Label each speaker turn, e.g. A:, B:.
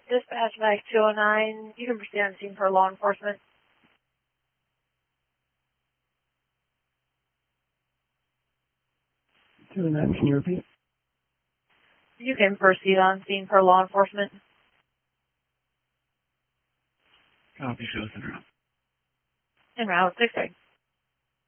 A: Dispatch back 209. You can proceed on scene for law enforcement.
B: 209, can you repeat?
A: You can proceed on scene for law enforcement.
B: Copy, shows en route.
A: En route, 6-8.